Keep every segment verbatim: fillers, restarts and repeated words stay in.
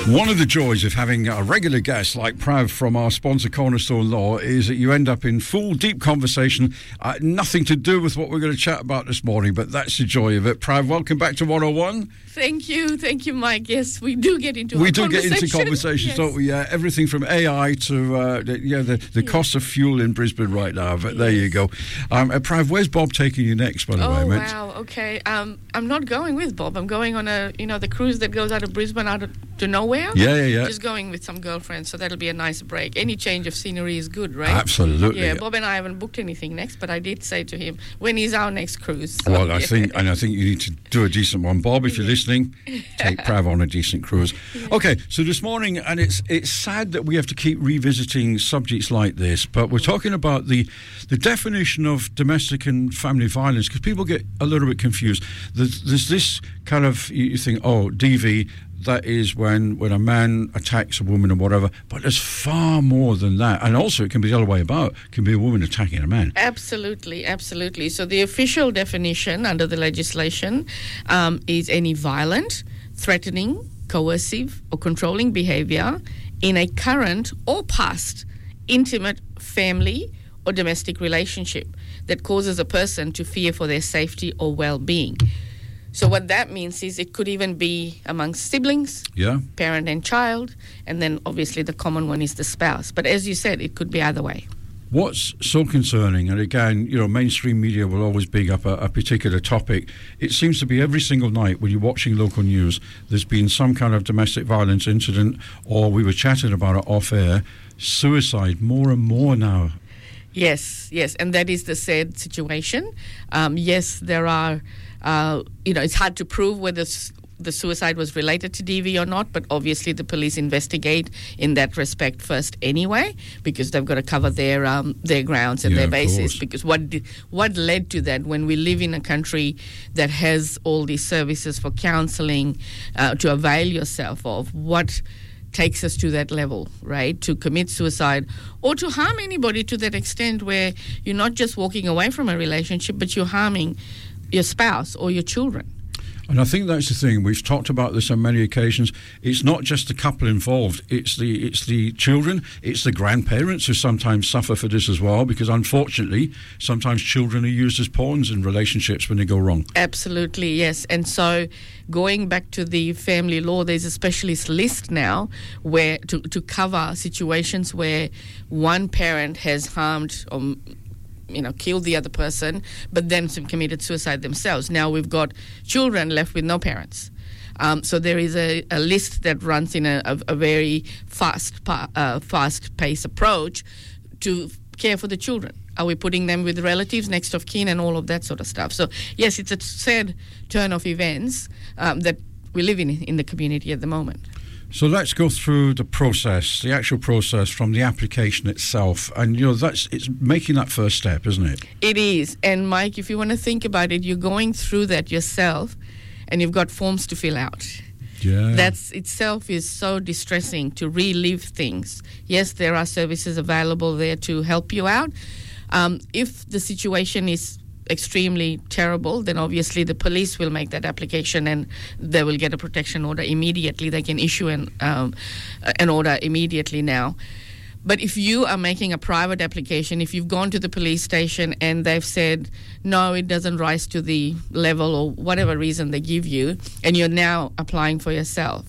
One of the joys of having a regular guest like Prav from our sponsor Cornerstone Law is that you end up in full, deep conversation, uh, nothing to do with what we're going to chat about this morning, but that's the joy of it. Prav, welcome back to one oh one. Thank you, thank you, Mike. Yes, we do get into we do get into conversations, yes. don't we? Yeah, everything from A I to uh, the, yeah the, the yes. cost of fuel in Brisbane right now. But yes. there you go. Um, uh, Prav, where's Bob taking you next? By the oh, way, mate. wow. Okay. Um, I'm not going with Bob. I'm going on a you know the cruise that goes out of Brisbane out of, to nowhere. Yeah, yeah, yeah. Just going with some girlfriends, so that'll be a nice break. Any change of scenery is good, right? Absolutely. Yeah, Bob and I haven't booked anything next, but I did say to him, when is our next cruise? So, well, I yeah. think, and I think you need to do a decent one. Bob, if you're listening, take Prav on a decent cruise. Yeah. Okay, so this morning, and it's it's sad that we have to keep revisiting subjects like this, but we're talking about the the definition of domestic and family violence, because people get a little bit confused. There's, there's this kind of, you think, oh, D V, that is when, when a man attacks a woman or whatever, but there's far more than that. And also it can be the other way about. It can be a woman attacking a man. Absolutely, absolutely. So the official definition under the legislation um, is any violent, threatening, coercive or controlling behavior in a current or past intimate family or domestic relationship that causes a person to fear for their safety or well-being. So what that means is it could even be amongst siblings, yeah, parent and child, and then obviously the common one is the spouse. But as you said, it could be either way. What's so concerning, and again, you know, mainstream media will always big up a, a particular topic. It seems to be every single night when you're watching local news, there's been some kind of domestic violence incident, or we were chatting about it off air, suicide more and more now. Yes, yes, and that is the sad situation. Um, yes, there are... Uh, you know, it's hard to prove whether s- the suicide was related to D V or not, but obviously the police investigate in that respect first anyway, because they've got to cover their um, their grounds and yeah, their bases. Course. Because what did, what led to that when we live in a country that has all these services for counselling uh, to avail yourself of? What takes us to that level, right? To commit suicide or to harm anybody to that extent where you're not just walking away from a relationship, but you're harming your spouse or your children. And I think that's the thing. We've talked about this on many occasions. It's not just the couple involved. It's the it's the children. It's the grandparents who sometimes suffer for this as well, because unfortunately, sometimes children are used as pawns in relationships when they go wrong. Absolutely, yes. And so going back to the family law, there's a specialist list now where to, to cover situations where one parent has harmed or you know, killed the other person, but then committed suicide themselves. Now we've got children left with no parents. Um, so there is a, a list that runs in a, a, a very fast, uh, fast-paced approach to care for the children. Are we putting them with relatives, next of kin, and all of that sort of stuff? So yes, it's a sad turn of events um, that we live in in the community at the moment. So let's go through the process, the actual process from the application itself. And, you know, that's it's making that first step, isn't it? It is. And, Mike, if you want to think about it, you're going through that yourself and you've got forms to fill out. Yeah. That itself is so distressing to relive things. Yes, there are services available there to help you out. Um, if the situation is extremely terrible, then obviously the police will make that application and they will get a protection order immediately. They can issue an um, an order immediately now. But if you are making a private application, if you've gone to the police station and they've said, no, it doesn't rise to the level or whatever reason they give you, and you're now applying for yourself,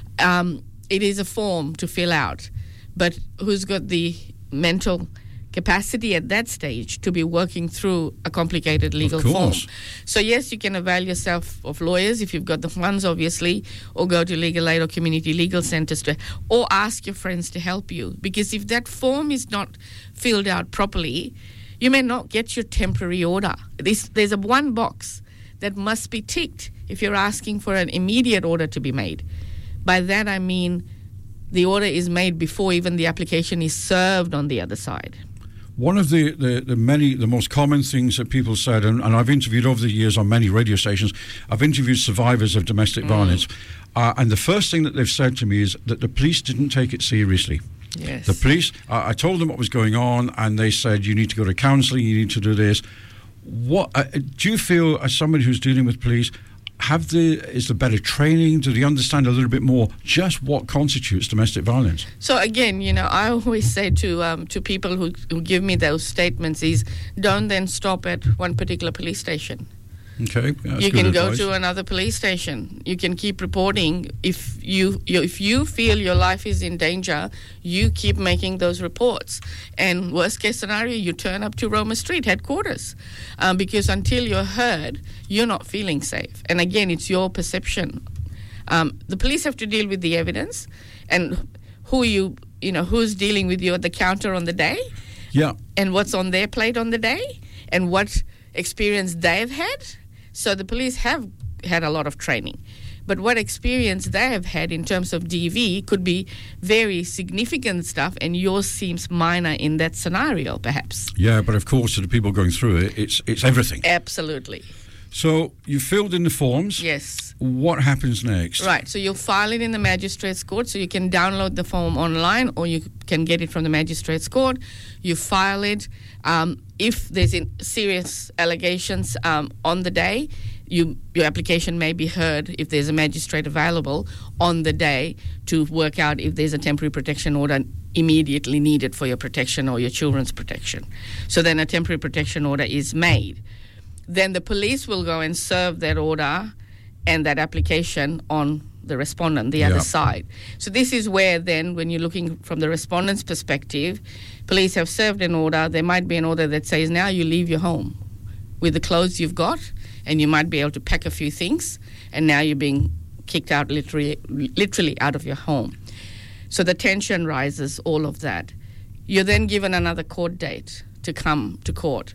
um, it is a form to fill out. But who's got the mental capacity at that stage to be working through a complicated legal form? So yes, you can avail yourself of lawyers if you've got the funds, obviously, or go to legal aid or community legal centres to, or ask your friends to help you. Because if that form is not filled out properly, you may not get your temporary order. This, there's a one box that must be ticked if you're asking for an immediate order to be made. By that I mean the order is made before even the application is served on the other side. One of the, the, the many, the most common things that people said, and, and I've interviewed over the years on many radio stations, I've interviewed survivors of domestic mm. violence, uh, and the first thing that they've said to me is that the police didn't take it seriously. Yes. The police, uh, I told them what was going on, and they said, you need to go to counselling, you need to do this. What uh, do you feel, as somebody who's dealing with police, have the is there better training? Do they understand a little bit more just what constitutes domestic violence? So again, you know, I always say to um, to people who, who give me those statements is don't then stop at one particular police station. Okay, that's you good can go advice. to another police station. You can keep reporting. If you, you if you feel your life is in danger, you keep making those reports. And worst case scenario, you turn up to Roma Street headquarters, um, because until you're heard, you're not feeling safe. And again, it's your perception. Um, the police have to deal with the evidence, and who you you know who's dealing with you at the counter on the day, yeah, and what's on their plate on the day, and what experience they've had. So the police have had a lot of training. But what experience they have had in terms of D V could be very significant stuff, and yours seems minor in that scenario, perhaps. Yeah, but of course, to the people going through it, it's it's everything. Absolutely. So you filled in the forms. Yes. What happens next? Right. So you'll file it in the magistrate's court. So you can download the form online, or you can get it from the magistrate's court. You file it. Um, if there's in serious allegations um, on the day, you, your application may be heard if there's a magistrate available on the day to work out if there's a temporary protection order immediately needed for your protection or your children's protection. So then a temporary protection order is made. Then the police will go and serve that order and that application on the respondent, the yeah. other side. So this is where then, when you're looking from the respondent's perspective, police have served an order. There might be an order that says, now you leave your home with the clothes you've got, and you might be able to pack a few things, and now you're being kicked out literally, literally out of your home. So the tension rises, all of that. You're then given another court date to come to court.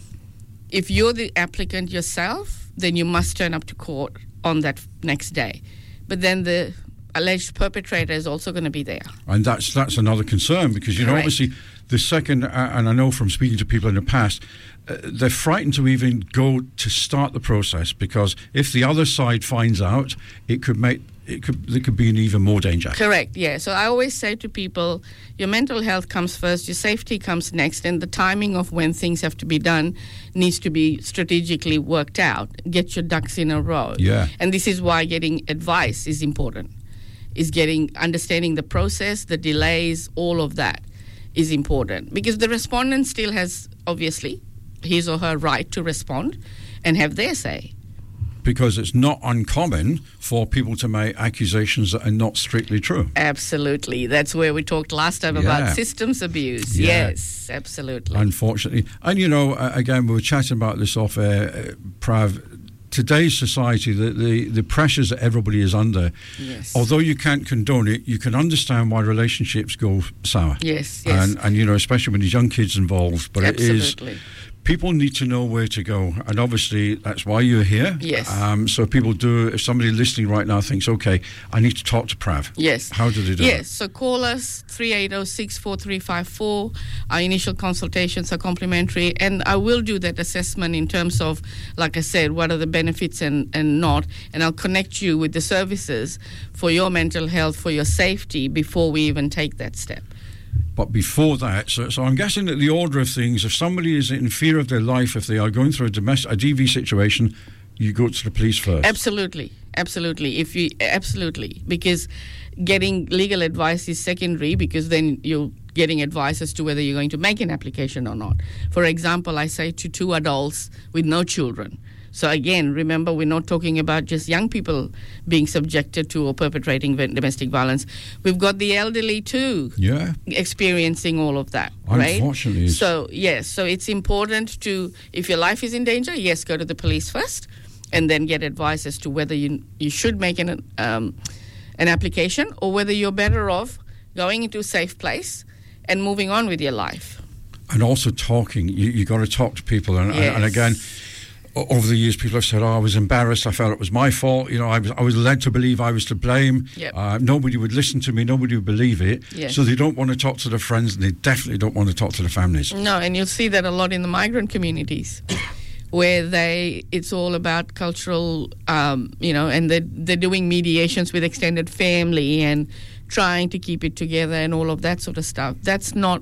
If you're the applicant yourself, then you must turn up to court on that next day. But then the alleged perpetrator is also going to be there. And that's that's another concern, because, you know, Correct. obviously the second, uh, and I know from speaking to people in the past, uh, they're frightened to even go to start the process, because if the other side finds out, it could make it could there could be an even more danger. Correct, yeah. So I always say to people, your mental health comes first, your safety comes next, and the timing of when things have to be done needs to be strategically worked out. Get your ducks in a row. Yeah. And this is why getting advice is important, is getting, understanding the process, the delays, all of that is important. Because the respondent still has, obviously, his or her right to respond and have their say. Because it's not uncommon for people to make accusations that are not strictly true. Absolutely. That's where we talked last time Yeah. about systems abuse. Yeah. Yes, absolutely. Unfortunately. And, you know, uh, again, we were chatting about this off air, uh, Prav. Today's society, the, the, the pressures that everybody is under, Yes. although you can't condone it, you can understand why relationships go sour. Yes, yes. And, and you know, especially when there's young kids involved. But Absolutely. it is... People need to know where to go, and obviously that's why you're here. Yes. Um, so people do, if somebody listening right now thinks, okay, I need to talk to Prav. Yes. How do they do Yes. it? So call us, three eight zero, six four three five four. Our initial consultations are complimentary, and I will do that assessment in terms of, like I said, what are the benefits and, and not, and I'll connect you with the services for your mental health, for your safety, before we even take that step. But before that, so, so I'm guessing that the order of things, if somebody is in fear of their life, if they are going through a domestic, a D V situation, you go to the police first. Absolutely, absolutely. If you absolutely, because getting legal advice is secondary, because then you're getting advice as to whether you're going to make an application or not. For example, I say to two adults with no children. So again, remember, we're not talking about just young people being subjected to or perpetrating domestic violence. We've got the elderly too, Yeah. experiencing all of that, right? Unfortunately. it's- So, yes, so it's important to, if your life is in danger, yes, go to the police first, and then get advice as to whether you you should make an um, an application, or whether you're better off going into a safe place and moving on with your life. And also talking. You you got to talk to people. And, Yes. and again, o- over the years, people have said, "Oh, I was embarrassed. I felt it was my fault. You know, I was I was led to believe I was to blame. Yep. Uh, nobody would listen to me. Nobody would believe it. Yes. So they don't want to talk to their friends, and they definitely don't want to talk to their families. No, and you'll see that a lot in the migrant communities, where they it's all about cultural, um, you know, and they're, they're doing mediations with extended family and trying to keep it together and all of that sort of stuff. That's not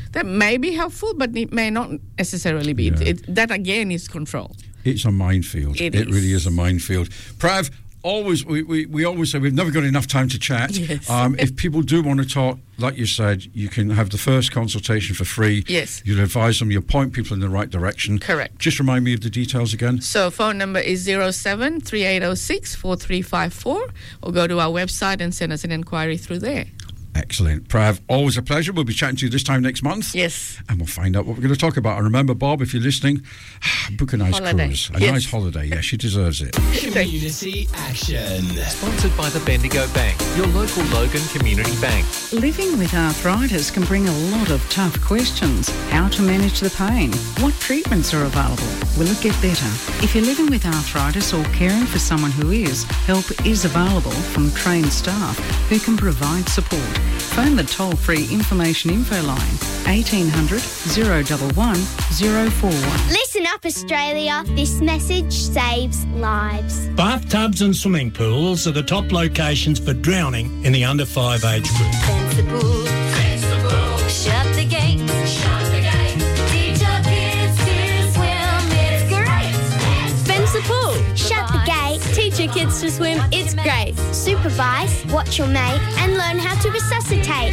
that may be helpful, but it may not necessarily be. Yeah. It, that, again, is control. It's a minefield. It, it is. really is a minefield. Prav, always we, we, we always say we've never got enough time to chat. Yes. Um, if people do want to talk, like you said, you can have the first consultation for free. Yes. You'll advise them, you'll point people in the right direction. Correct. Just remind me of the details again. So phone number is zero seven three eight zero six four three five four, or go to our website and send us an inquiry through there. Excellent. Prav, always a pleasure. We'll be chatting to you this time next month. Yes. And we'll find out what we're going to talk about. And remember, Bob, if you're listening, book a nice Holiday. cruise. A Yes. nice holiday. Yeah, she deserves it. Community Action. Sponsored by the Bendigo Bank, your local Logan Community Bank. Living with arthritis can bring a lot of tough questions. How to manage the pain? What treatments are available? Will it get better? If you're living with arthritis or caring for someone who is, help is available from trained staff who can provide support. Phone the toll-free information info line eighteen hundred, oh one one, oh four one. Listen up, Australia. This message saves lives. Bathtubs and swimming pools are the top locations for drowning in the under five age group. Fence the pool. Fence the pool. Shut the gate. Shut the gate. Teach your kids to swim. It's great. Fence the pool. Shut the gate. Teach your kids to swim. It's great. Supervise, watch your mate, and learn how to resuscitate.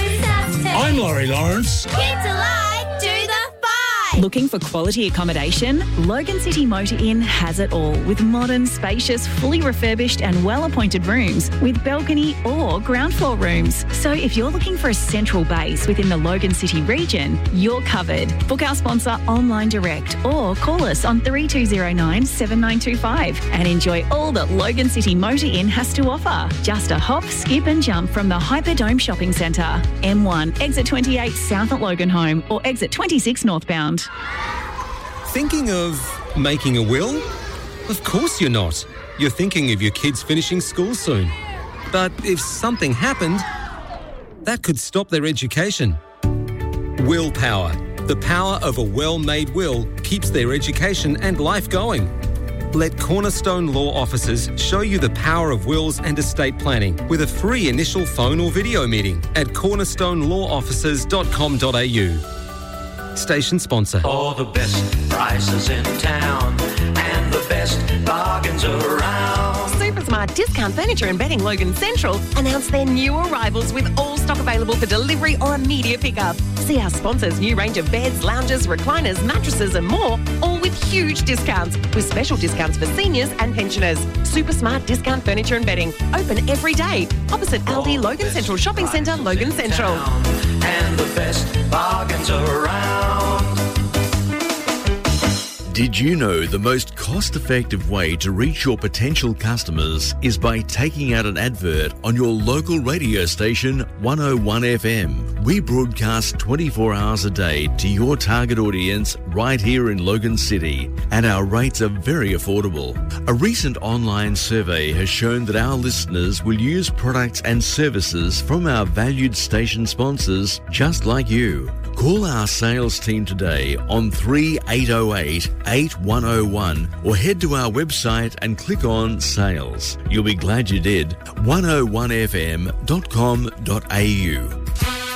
I'm Laurie Lawrence. Kids alive, do the five. Looking for quality accommodation? Logan City Motor Inn has it all, with modern, spacious, fully refurbished and well-appointed rooms with balcony or ground floor rooms. So if you're looking for a central base within the Logan City region, you're covered. Book our sponsor online direct or call us on three two zero nine, seven nine two five and enjoy all that Logan City Motor Inn has to offer. Just a hop, skip and jump from the Hyperdome Shopping Centre. M one, exit twenty-eight south at Loganholme or exit twenty-six northbound. Thinking of making a will? Of course you're not. You're thinking of your kids finishing school soon. But if something happened, that could stop their education. Willpower. The power of a well-made will keeps their education and life going. Let Cornerstone Law Officers show you the power of wills and estate planning with a free initial phone or video meeting at cornerstone law officers dot com dot a u. Station sponsor. All the best prices in town and the best bargains around. Supersmart Discount Furniture and Bedding Logan Central announced their new arrivals with all stock available for delivery or immediate pickup. See our sponsors' new range of beds, lounges, recliners, mattresses and more, all with huge discounts, with special discounts for seniors and pensioners. Supersmart Discount Furniture and Bedding, open every day. Opposite Aldi, Logan Central Shopping Centre, Logan Central. And the best bargains around. Did you know the most cost-effective way to reach your potential customers is by taking out an advert on your local radio station one oh one F M? We broadcast twenty-four hours a day to your target audience right here in Logan City, and our rates are very affordable. A recent online survey has shown that our listeners will use products and services from our valued station sponsors just like you. Call our sales team today on three eight oh eight, eight one oh one or head to our website and click on Sales. You'll be glad you did. one oh one f m dot com dot a u.